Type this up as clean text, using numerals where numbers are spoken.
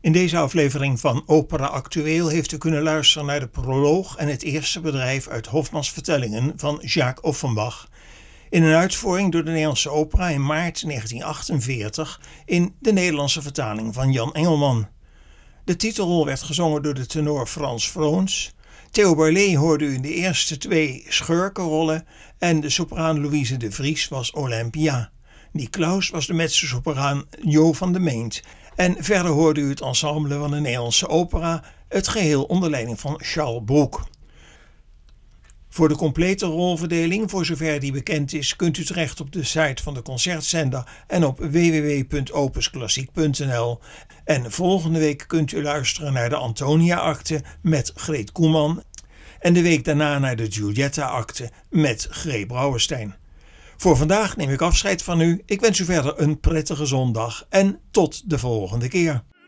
In deze aflevering van Opera Actueel heeft u kunnen luisteren naar de proloog en het eerste bedrijf uit Hofmanns Vertellingen van Jacques Offenbach, in een uitvoering door de Nederlandse Opera in maart 1948 in de Nederlandse vertaling van Jan Engelman. De titelrol werd gezongen door de tenor Frans Vroons. Theo Barlet hoorde u in de eerste 2 schurkenrollen en de sopraan Louise de Vries was Olympia. Nicolaus was de mezzosopraan Jo van de Meent. En verder hoorde u het ensemble van de Nederlandse Opera, het geheel onder leiding van Charles Broek. Voor de complete rolverdeling, voor zover die bekend is, kunt u terecht op de site van de Concertzender en op www.opusklassiek.nl. En volgende week kunt u luisteren naar de Antonia-akte met Greet Koeman en de week daarna naar de Giulietta-akte met G. Brouwerstein. Voor vandaag neem ik afscheid van u. Ik wens u verder een prettige zondag en tot de volgende keer.